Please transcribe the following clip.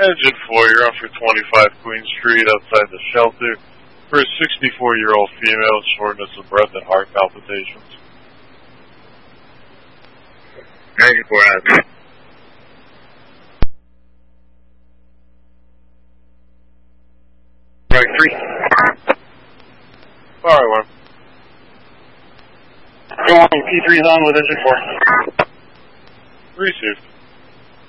Engine 4, you're on for 25 Queen Street outside the shelter for a 64-year-old female with shortness of breath and heart palpitations. Engine 4 has. Right, 3. Alright, one. Go on, P3's on with Engine 4. Received.